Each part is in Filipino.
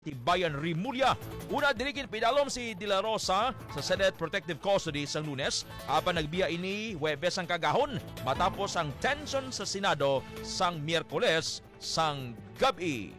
Tibayan Rimulya. Una diligin pinalom si De La Rosa sa Senate Protective Custody sang Lunes apan nagbiya ini Huwebes ang kagahon matapos ang tension sa Senado sang Miyerkules sang gabi.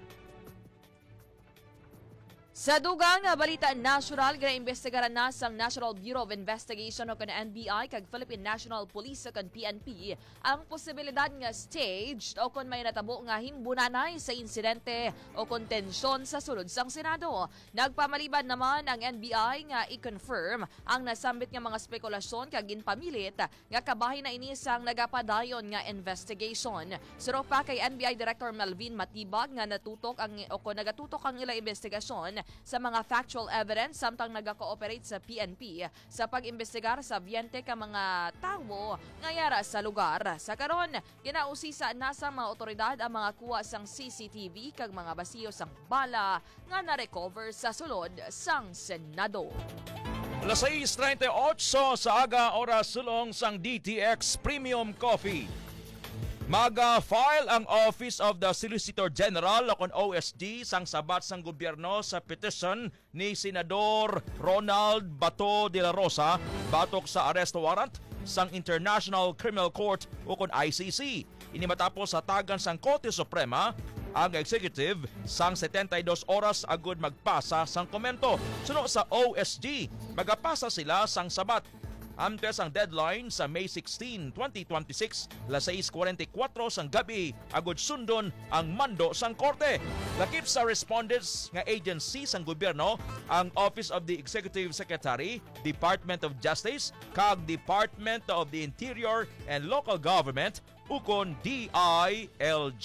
Sa dugang nga balita nasyonal, ginaimbestigaran na sang National Bureau of Investigation o kan NBI kag Philippine National Police o kan PNP ang posibilidad nga staged o kon may natabo nga himbunanay sa insidente o kontensyon sa sulod sang Senado. Nagpamaliban naman ang NBI nga i-confirm ang nasambit nga mga spekulasyon kag ginpamilit nga kabahin na ini sang nagapadayon nga investigation. Suro pa kay NBI Director Melvin Matibag nga nagatutok ang ila investigasyon sa mga factual evidence samtang nagako-operate sa PNP sa pag-imbestigar sa biyente ka mga tawo ngayara sa lugar. Sa karon, ginausisa na sa mga otoridad ang mga kuha sang CCTV kag mga basiyo sang bala nga na-recover sa sulod sang Senado. Alas 6:38 sa aga oras sulong sang DTX Premium Coffee. Maga-file ang Office of the Solicitor General o kon OSG sang sabat sang gobyerno sa petition ni Senador Ronald Bato de la Rosa batok sa arrest warrant sang International Criminal Court o kon ICC. Ini matapos sa tagan sang Korte Suprema ang executive sang 72 oras agud magpasa sang komento. Suno sa OSG, magapasa sila sang sabat. Antes ang deadline sa May 16, 2026, alas 6:44 sang gabi, agud sundon ang mando sang korte. Lakip sa respondents nga agency sang gobyerno, ang Office of the Executive Secretary, Department of Justice, kag Department of the Interior and Local Government, ukon DILG.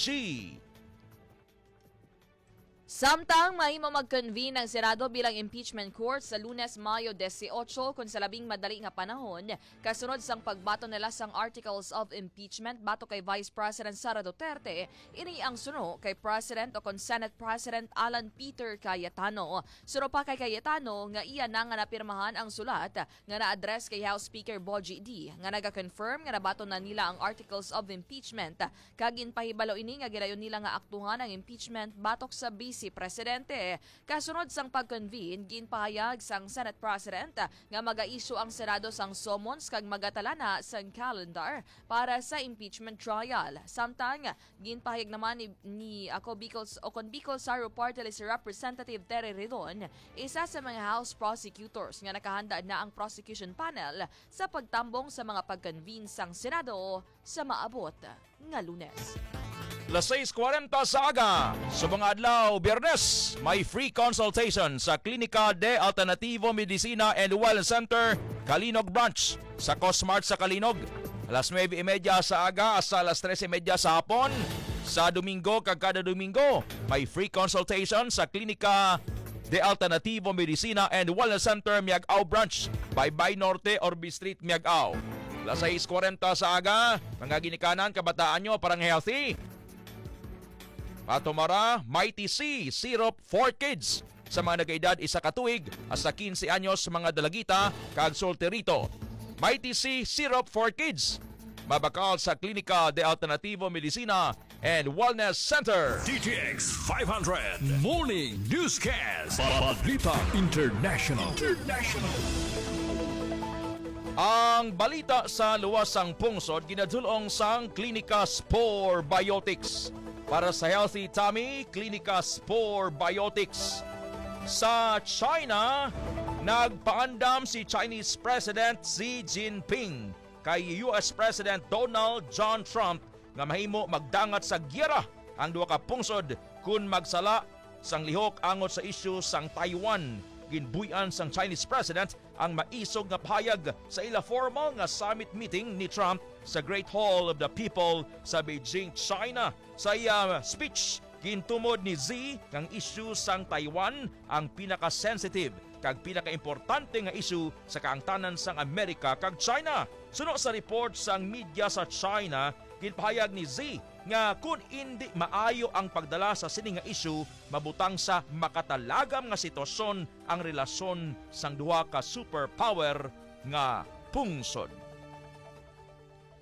Samtang mahimo mag-convene ang Senado bilang impeachment court sa Lunes, Mayo 18 kung sa labing madali nga panahon, kasunod sang pagbato nila sang Articles of Impeachment bato kay Vice President Sara Duterte, ini ang suno kay President o kon Senate President Alan Peter Cayetano. Suno pa kay Cayetano nga iya na nga napirmahan ang sulat nga na-address kay House Speaker Bogie D nga naga-confirm nga nabato na nila ang Articles of Impeachment. Kagin pahibalo ini nga gidayon nila nga aktuhan ang impeachment batok sa Vice Presidente. Kasunod sang pag-convene, ginpahayag sang Senate President nga maga-issue ang Senado sang summons kag magatalana sang calendar para sa impeachment trial. Samtang ginpahayag naman ni Bicol Saro Party List Representative Terry Ridon, isa sa mga House prosecutors nga nakahanda na ang prosecution panel sa pagtambong sa mga pag-convene sang Senado sa maabot nga Lunes. Alas 6:40 sa aga, sa mga adlaw, Biyernes, may free consultation sa Klinika de Alternativo Medicina and Wellness Center, Kalinog Branch, sa Cosmart sa Kalinog. Alas 9:30 sa aga sa alas 13:30 sa hapon. Sa Domingo kag kada Domingo, may free consultation sa Klinika de Alternativo Medicina and Wellness Center, Miagao Branch, Baybay Norte, Orbi Street, Miagao. Alas 6:40 sa aga, mga ginikanan, kabataan nyo parang healthy. Patumara, Mighty C Syrup for Kids sa mga nag-edad isa ka tuig hasta 15 anyos mga dalagita kag solterito. Mighty C Syrup for Kids. Mabakal sa Klinika de Alternativo Medicina and Wellness Center. DTX 500 Morning Newscast. Balita International. Ang balita sa luwasang pungsod ginadulong sang Klinika Spore Biotics. Para sa Healthy Tummy, Klinika Spore Biotics. Sa China, nagpaandam si Chinese President Xi Jinping kay US President Donald John Trump nga mahimo magdangat sa giyera ang duha ka pungsod kung magsala sang lihok angot sa isyu sang Taiwan. Ginbuyan sang Chinese President ang maisog nga pahayag sa ila formal nga summit meeting ni Trump sa Great Hall of the People sa Beijing, China. Sa iya speech, gintumod ni Xi ang isyu sang Taiwan ang pinaka-sensitive kag pinaka-importante nga isyu sa kaangtanan sang Amerika kag China. Suno sa report sang media sa China, ginpahayag ni Xi nga kung hindi maayo ang pagdala sa sining nga isyu, mabutang sa makatalagam nga sitwasyon ang relasyon sang duha ka superpower nga pungsod.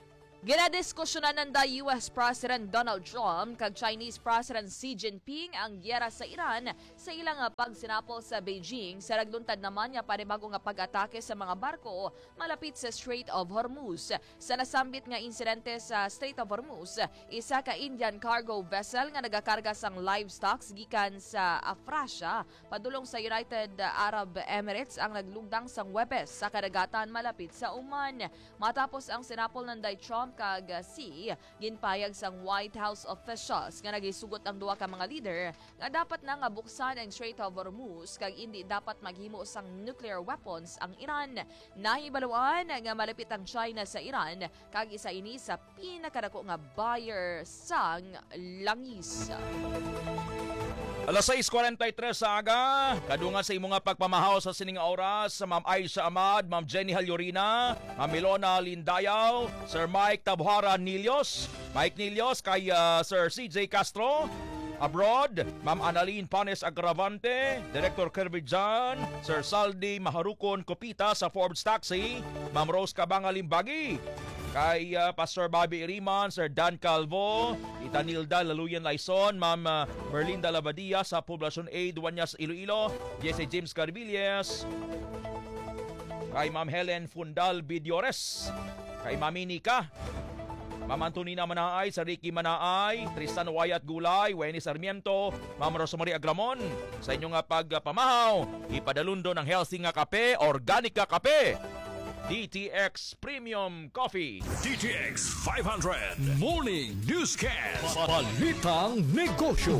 Ginadiskusyonan ng US President Donald Trump kag Chinese President Xi Jinping ang giyera sa Iran sa ilang pagsinapol sa Beijing sa ragluntad naman nga panibago nga pag-atake sa mga barko malapit sa Strait of Hormuz. Sa nasambit nga insidente sa Strait of Hormuz, isa ka Indian cargo vessel nga nagakarga sang livestock gikan sa Afrasya padulong sa United Arab Emirates ang naglugdang sang Webes sa kadagatan malapit sa Oman. Matapos ang sinapol ng Trump kag Xi, ginpayag sang White House officials nga nagisugot ang duha ka mga leader nga dapat na nga buksan ang Strait of Hormuz kag hindi dapat maghimo sang nuclear weapons ang Iran. Nahibaluan nga malapit ang China sa Iran kag isa ini sa pinakadako nga buyer sang langis. Alas 6:43 sa aga, kadungan sa imong nga pagpamahaw sa sining oras, Ma'am Aisha Ahmad, Ma'am Jenny Halyorina, Ma'am Milona Lindayaw, Sir Mike Tabhara Nilios, Mike Nilios kay Sir CJ Castro, abroad, Ma'am Annalyn Panes Agravante, Director Kirby John, Sir Saldi Maharukon Kopita sa Forbes Taxi, Ma'am Rose Cabanga Limbagi, kay Pastor Bobby Iriman, Sir Dan Calvo, Itanilda Laluyan Laison, Ma'am Merlinda Labadia sa Poblacion A, Duanyas, Iloilo, Jesse James Carvilles, kay Ma'am Helen Fundal Bidiores, kay Ma'am Inika, Ma'am Antonina Manaay, Sir Ricky Manaay, Tristan Wyatt Gulay, Wenny Sarmiento, Ma'am Rosemary Agramon, sa inyong pagpamahaw, ipadalondo ng healthy nga kape, organic nga kape, DTX Premium Coffee. DTX 500 Morning Newscast. Balitang Negosyo.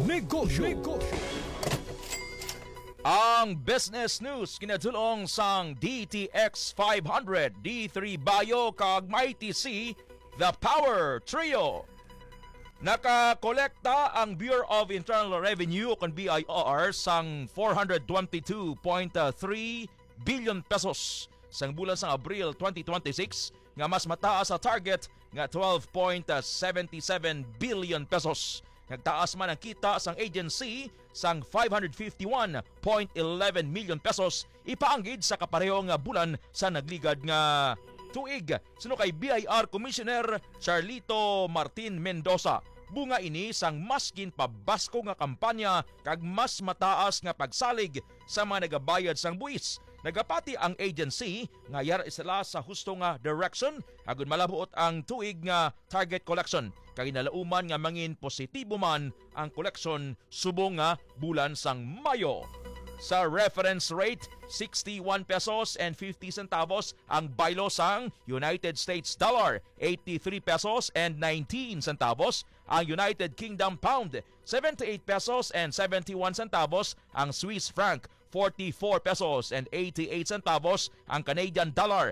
Ang business news kinadulong sang DTX 500, D3 Bio kag Mighty C, The Power Trio. Nakakolekta ang Bureau of Internal Revenue o BIR sang 422.3 billion pesos sang bulan sang Abril 2026 nga mas mataas sa target nga 12.77 billion pesos. Nagtaas man ang kita sang agency sang 551.11 million pesos ipaanggid sa kapareho nga bulan sa nagligad nga tuig. Sino kay BIR Commissioner Charlito Martin Mendoza. Bunga ini sang maskin pabasko nga kampanya kag mas mataas nga pagsalig sa mga nagabayad sang buwis. Nagapati ang agency nga yara sila sa husto nga direction agon malabuot ang tuig nga target collection. Kay nalauman nga mangin positibo man ang collection subong nga bulan sang Mayo. Sa reference rate, 61 pesos and 50 centavos ang baylo sang United States dollar, 83 pesos and 19 centavos ang United Kingdom pound, 78 pesos and 71 centavos ang Swiss franc, 44 pesos and 88 centavos ang Canadian dollar,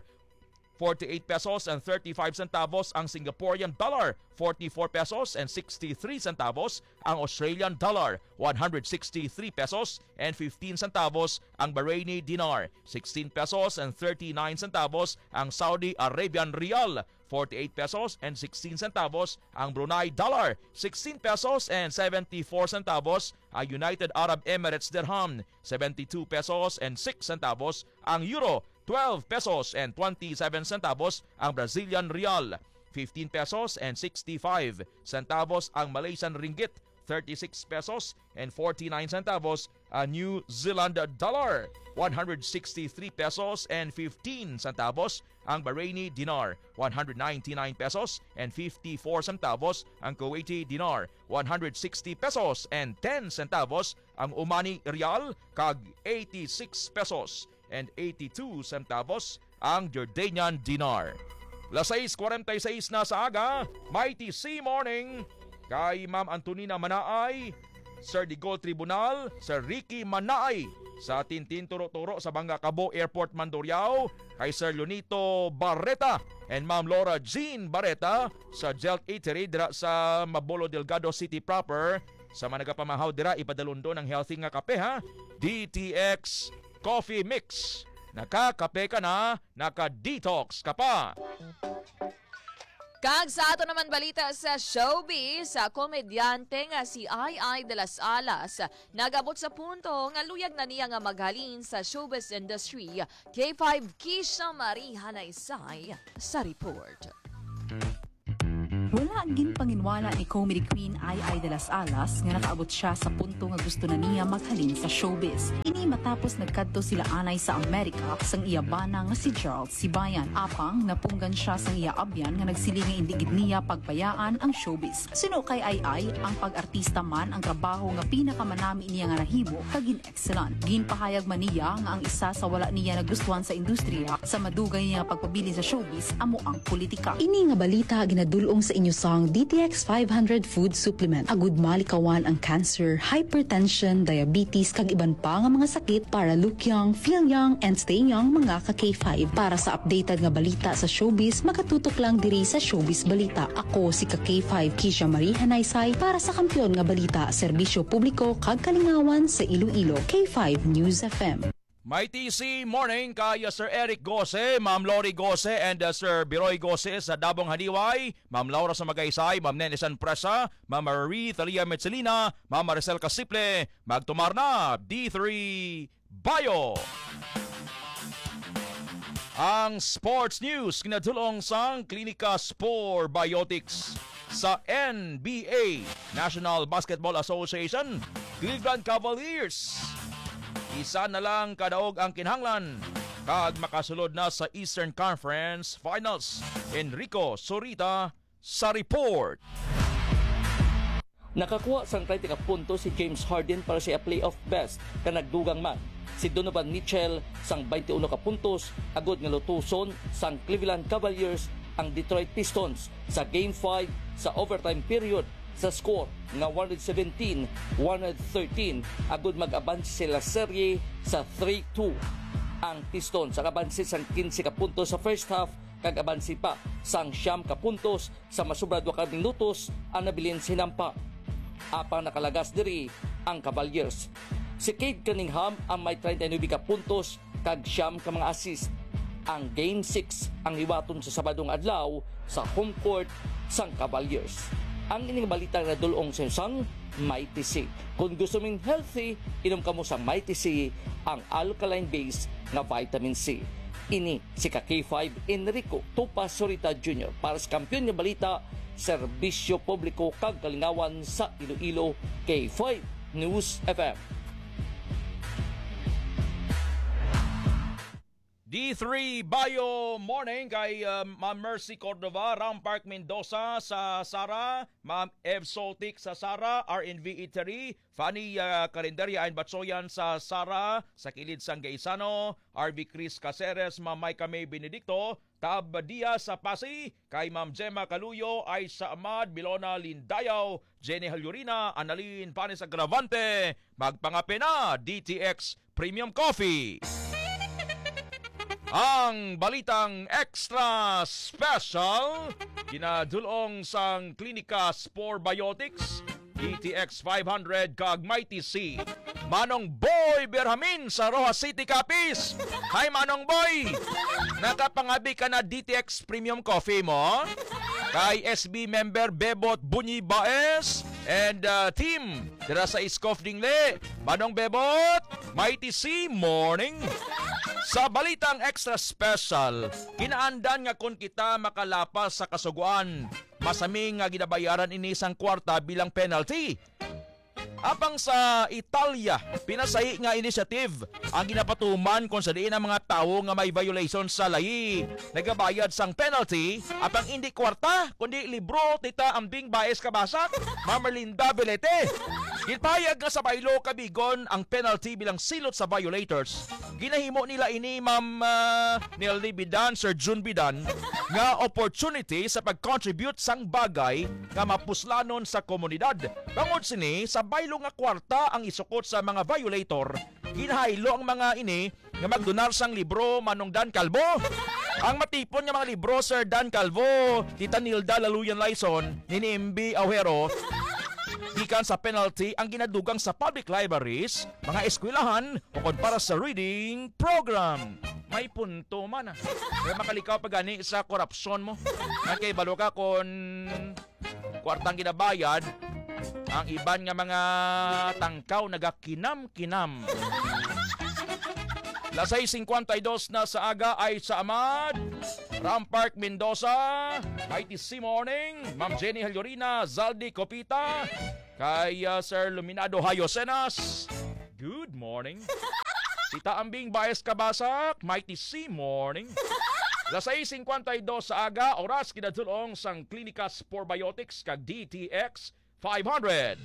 48 pesos and 35 centavos ang Singaporean dollar, 44 pesos and 63 centavos ang Australian dollar, 163 pesos and 15 centavos ang Bahraini dinar, 16 pesos and 39 centavos ang Saudi Arabian rial, 48 pesos and 16 centavos ang Brunei dollar, 16 pesos and 74 centavos ang United Arab Emirates dirham, 72 pesos and 6 centavos ang euro, 12 pesos and 27 centavos ang Brazilian real, 15 pesos and 65 centavos ang Malaysian ringgit, 36 pesos and 49 centavos ang New Zealand dollar, 163 pesos and 15 centavos ang Bahraini dinar, 199 pesos and 54 centavos ang Kuwaiti dinar, 160 pesos and 10 centavos ang Omani rial kag 86 pesos and 82 centavos ang Jordanian dinar. Las 6:46 na sa aga, Mighty C Morning kay Ma'am Antonina Manaay, Sir Digol Tribunal, Sir Ricky Manaay sa Tintin Turo-Turo sa Banga Cabo Airport Mandurriao, kay Sir Leonito Barreta and Ma'am Laura Jean Barreta sa Jelt Eatery dira sa Mabolo Delgado City proper. Sa mga nagapamahaw dira ipadalondo ng healthy nga kape ha, DTX Coffee Mix. Nakakape ka na, naka-detox ka pa. Kag sa ato naman balita sa showbiz, sa komedyante nga si Ai de las Alas nagabot sa punto nga luyag na niya nga maghalin sa showbiz industry. K5 Kisha Marie Hanaysay sa report. Wala gin panginwala ni comedy queen Ai de las Alas nga nakaabot siya sa punto nga gusto na niya maghalin sa showbiz. Ini matapos nagkadto sila anay sa Amerika sang iya bana nga si Charles Sibayan. Apang napunggan siya sang iya abyan nga nagsiling nga indigid niya pagbayaan ang showbiz. Suno kay Ai ang pag-artista man ang trabaho nga pinakamanami niya nga nahimo kagin excellent. Ginpahayag man niya nga ang isa sa wala niya nagustuhan sa industriya sa madugay niya pagpabili sa showbiz amo ang politika. Ini nga balita ginadulong sa inyo sang DTX 500 food supplement. Agud malikawan ang cancer, hypertension, diabetes kag iban pa nga mga sakit para look young, feel young, and stay young mga ka K5. Para sa updated nga balita sa showbiz, makatutok lang diri sa Showbiz Balita. Ako si ka K5 Kisha Marie Hanaysay para sa Kampiyon nga Balita, Serbisyo Publiko kag Kalingawan sa Iloilo. K5 News FM. May TC Morning kay Sir Eric Gose, Ma'am Lori Gose, and Sir Biroy Gose sa Dabong Haniway, Ma'am Laura sa Magaysay, Ma'am Nenisan Presa, Ma'am Marie Thalia Metzelina, Ma'am Maricel Casiple, magtumar na D3 Bio. Ang sports news kinadulong sang Klinika Spore Biotics sa NBA, National Basketball Association, Cleveland Cavaliers. Isa na lang kadaog ang kinahanglan kag makasulod na sa Eastern Conference Finals. Enrico Sorita sa report. Nakakuha sang 30 ka punto si James Harden para sa playoff best ka nagdugang man. Si Donovan Mitchell sang 21 ka puntos agod nga lutuson sang Cleveland Cavaliers ang Detroit Pistons sa Game 5 sa overtime period sa score nga 117-113 agud mag-abansi sila serye sa 3-2. Ang Pistons ang abansi sang 15 ka puntos sa first half kag abansi pa sang 9 ka puntos sa masubra 2 ka minutos ang nabilin sinampa. Apang nakalagas diri ang Cavaliers. Si Cade Cunningham ang may 39 ka puntos kag 9 ka mga assist. Ang Game 6 ang hiwaton sa Sabadong adlaw sa home court sang Cavaliers. Ang ining balita na dulong sa sang Mighty C. Kung gusto mong healthy, inom ka mo sa Mighty C, ang alkaline base na vitamin C. Ini si K5 Enrico Tupas Sorita Jr. para sa Kampiyon nga Balita, Serbisyo Publiko kag Kalingawan sa Iloilo, K5 News FM. D3 Bio Morning kay Ma'am Mercy Cordova, Ram Park Mendoza sa Sara, Ma'am Ev Soltic sa Sara, RNV Eatery, Fanny Calendaria and Batsoyan sa Sara, sa kilid sang Gaisano, RV Chris Caceres, Ma'am Maika May Benedicto, Tab Diaz sa Pasi, kay Ma'am Gemma Caluyo, Aisha Ahmad, Bilona Lindayaw, Jenny Halyurina, Annalyn Panes Agravante, magpangape na DTX Premium Coffee. Ang balitang extra special ginadulong sang Klinika Spore Biotics, DTX 500 kag Mighty C. Manong Boy Berhamin sa Rojas City, Capiz. Hi Manong Boy! Nakapangabi ka na DTX Premium Coffee mo? Kay SB member Bebot Bunyi Baes and team dira sa Iskof Dingle. Manong Bebot, Mighty C Morning. Sa balitang extra special, kinaandan nga kung kita makalapas sa kasuguan, masaming nga ginabayaran ini sang kwarta bilang penalty. Apang sa Italia, pinasahi nga initiative ang ginapatuman kung sa diin ang mga tao nga may violation sa layi. Nagabayad sang penalty, apang hindi kwarta, kundi libro, tita, ambing, baes, kabasak, Mamerlinda Belete. Ginpahayag nga sa baylo kabigon ang penalty bilang silot sa violators. Ginahimo nila ini Ma'am Nelly Bidan, Sir June Bidan, nga opportunity sa pag-contribute sang bagay nga mapuslanon sa komunidad. Bangod sini, sa baylo nga kwarta ang isukot sa mga violator, ginahaylo ang mga ini nga magdonar sang libro Manong Dan Calvo. Ang matipon nga mga libro Sir Dan Calvo, Tita Nilda Laluyan Laison, Nini MB Awero, gikan sa penalty ang ginadugang sa public libraries, mga eskwelahan o para sa reading program. May punto man ah. Kaya makalikaw pa gani sa korupsyon mo. Kaya balo ka kung kwartang ginabayad, ang iban nga mga tangkaw nagakinam-kinam. Las 6:52 na sa aga ay sa Amad, Rampark, Mendoza. Mighty C Morning, Ma'am Jenny Hallorina, Zaldi Copita, kay Sir Luminado Hayosenas. Good morning. Tita Ambing Baez Kabasak, Mighty C Morning. Las 6:52 sa aga, oras kinadulong sang Klinika Sporbiotics kag DTX 500.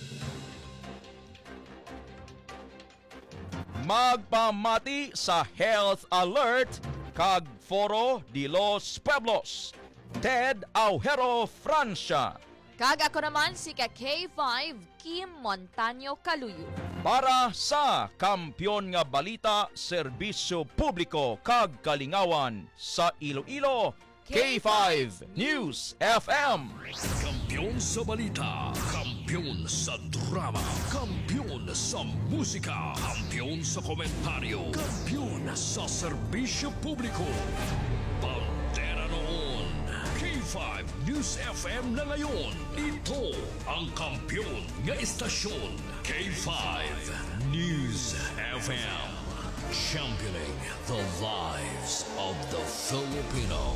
Magpamati sa Health Alert kag Foro de los Pueblos. Ted Aujero, Francia. Kag ako naman si K5 Kim Montaño Caluyo. Para sa Kampiyon nga Balita, Serbisyo Publiko kag Kalingawan sa Iloilo, K5 News FM. Kampiyon sa balita, kampiyon sa drama, kampiyon sa musika, kampiyon sa komentaryo, kampiyon sa serbisyo publiko. Pantera noon, K5 News FM na ngayon. Ito ang kampiyon nga istasyon, K5 News FM. Championing the lives of the Filipino.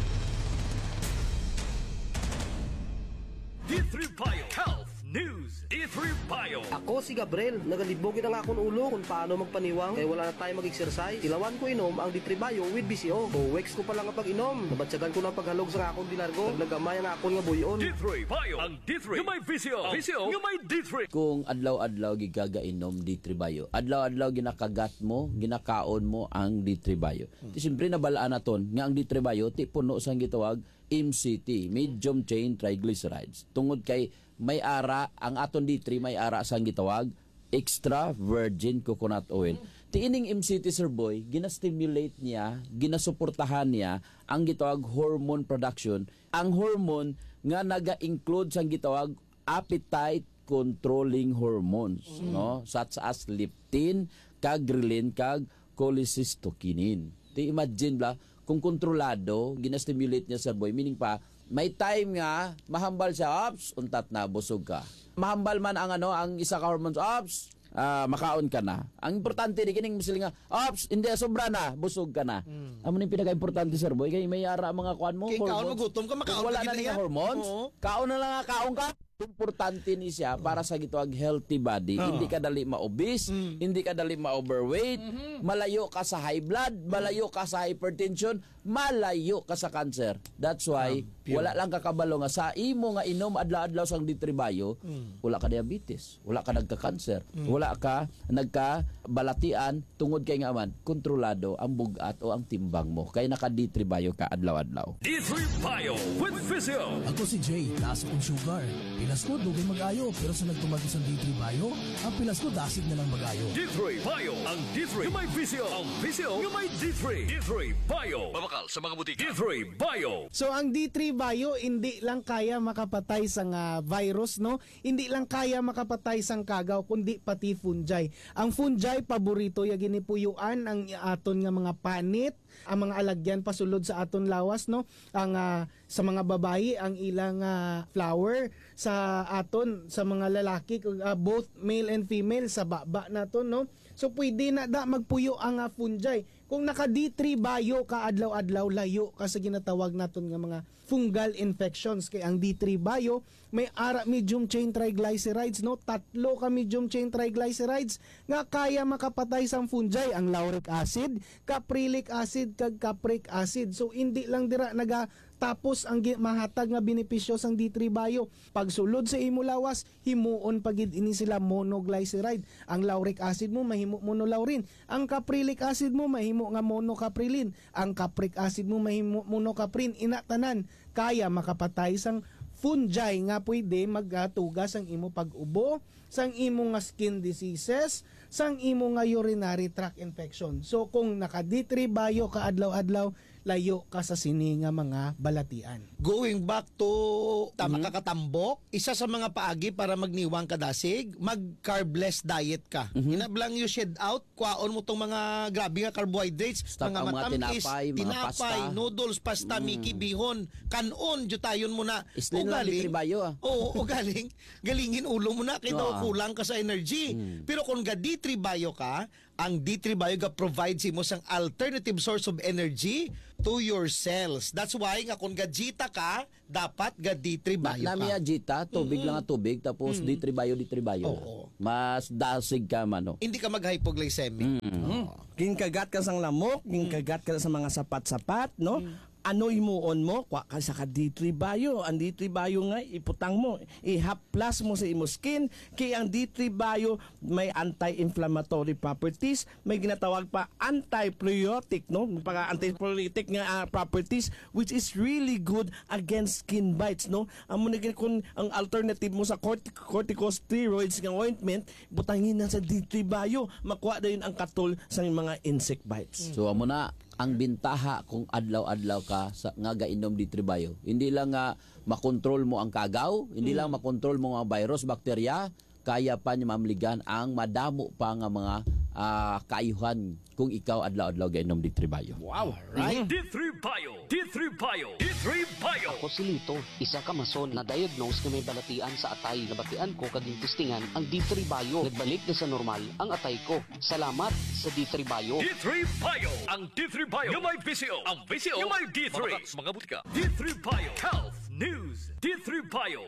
D3 Bio Health News. D3 Bio. Ako si Gabriel, nagalibogin ang akong ulo kung paano magpaniwang kaya wala na tayo mag-exercise. Tilawan ko inom ang D3 Bio with BCO. Weeks ko pa lang ang pag-inom. Nabatsagan ko ng paghalog sa akong dilargo. Naglagamay ang akong nga buyon. D3 Bio. Ang D3 yung may VCO. VCO yung may D3. Kung adlaw-adlaw gigagainom D3 Bio, adlaw-adlaw ginakagat mo, ginakaon mo ang D3 Bio. Siyempre nabalaan naton nga ang D3 Bio ti puno sang gitawag MCT, medium chain triglycerides. Tungod kay may ara ang aton D3 may ara sang gitawag extra virgin coconut oil. Tiining MCT, Sir Boy, ginastimulate niya, ginasuportahan niya ang gitawag hormone production. Ang hormone nga naga-include sang gitawag appetite controlling hormones, no? Such as leptin, kag ghrelin, kag cholecystokinin. Ti imagine bla kung kontrolado, ginastimulate niya, Sir Boy, meaning pa may time nga mahambal siya, ops, untat na busog ka. Mahambal man ang ang isa ka hormones, ops, makaon ka na. Ang importante di kining misili nga, ops, hindi sobra na, busog ka na. Amo ni pinaka-importante, Sir Boy, kay may ara mga kuan mo, Kaya kaon magutom ka, makaon wala ka na gina nga hormones. Kaon na lang nga, kaon ka. Importante ni siya para sa gitawag healthy body. Hindi ka dali ma-obese, hindi ka dali ma-overweight, malayo ka sa high blood, malayo ka sa hypertension, malayo ka sa cancer. That's why wala lang kakabalo nga sa imo nga inom adlaw-adlaw sang D3 Bio, wala ka diabetes, wala ka nagka-cancer, wala ka nagka-balatian tungod kay nga man kontrolado ang bugat o ang timbang mo. Kay naka D3 Bio ka adlaw-adlaw. D3 Bio with Physio. Ako si Jay, taas akong sugar. Pilas ko, dugay mag-ayo. Pero sa nagtumagi sa D3 Bio, ang pilas ko, dasig na lang mag-ayo. D3 Bio. Ang D3 yung may Physio. Ang Physio yung may D3. D3 Bio. Babakal sa mga butika. D3 Bio. So ang D3 Bio hindi lang kaya makapatay sang virus, no? Hindi lang kaya makapatay sang kagaw kundi pati fungi. Ang fungi paborito ya ginipuyuan ang aton nga mga panit, ang mga alagyan pasulod sa aton lawas, no? Ang sa mga babayi ang ilang flower, sa aton sa mga lalaki both male and female sa baba naton, no? So pwede na da magpuyo ang fungi. Kung naka D3 Bio ka adlaw-adlaw, layo ka sa ginatawag naton nga mga fungal infections. Kay ang D3 Bio may ara medium chain triglycerides, no? 3 ka medium chain triglycerides nga kaya makapatay sang fungi, ang lauric acid, caprylic acid kag capric acid. So hindi lang dira tapos ang mahatag nga benepisyo sang D3 Bio. Pagsulod sa imo lawas, himuon pagid ini sila monoglyceride. Ang lauric acid mo mahimo monolaurin. Ang caprylic acid mo mahimo nga monocaprilin. Ang capric acid mo mahimo monocaprin. Inatanan kaya makapatay sang fungi nga pwede magatugas ang imo pag-ubo, sang imo nga skin diseases, sang imo nga urinary tract infection. So kung naka D3 Bio ka adlaw-adlaw, layo ka sa sini nga mga balatian. Going back to makakatambok, isa sa mga paagi para magniwang kadasig, mag-carbless diet ka. Inablang you shed out, kuwaon mo tong mga grabe nga carbohydrates, Stop mga ang mga matamis, tinapay, mga pasta. noodles, pasta, miki, bihon, kanon, jutayon mo na. Isli na lang D3 Bio Oo, galingin ulo mo na, kaya daw kulang ka sa energy. Pero kung ga D3 Bio ka, ang D3 Bio ga provide si mo sang alternative source of energy to your cells. That's why nga kung gajita ka, dapat ga D3 Bio ka. Namiya jita, tubig lang ang tubig, tapos D3 Bio. Oo. Mas dasig ka man. Hindi ka mag-hypoglycemic. Ginkagat ka sang lamok, ginkagat ka sa mga sapat-sapat, no? Ano imuon mo? Kwa ka sa D3 Bio. Ang D3 Bio nga, iputang mo. I-haplas mo sa imo skin. Kaya ang D3 Bio may anti-inflammatory properties. May ginatawag pa antibiotic, no? Para antibiotic nga properties which is really good against skin bites, no? Amo na kung ang alternative mo sa corticosteroids nga ointment, butangin na sa D3 Bio. Makuha na yun ang katol sa mga insect bites. So amo na ang bintaha kung adlaw-adlaw ka sa nga gainom D3 Bio. Hindi lang nga makontrol mo ang kagaw, hindi lang makontrol mo ang virus, bakterya, kaya pa niya mamligan ang madamo pa nga mga kaayuhan kung ikaw adlaw-adlaw gainom D3 Bio. Wow, right? D3 Bio. D3 Bio. D3 Bio. Ako si Lito, isa ka mason na diagnose na may balatian sa atay. Nabatian ko kaging testingan ang D3 Bio. Nagbalik na sa normal ang atay ko. Salamat sa D3 Bio. D3 Bio. Ang D3 Bio yung may VCO. Ang VCO yung may D3. Mga butika. D3 Bio. Health News. D3 Bio.